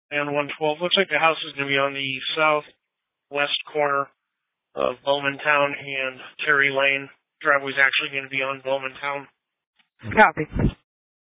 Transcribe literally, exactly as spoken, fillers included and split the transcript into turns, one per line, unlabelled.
and one twelve. Looks like the house is going to be on the southwest corner of Bowmantown and Terry Lane. Driveway's actually going to be on Bowmantown.
Copy.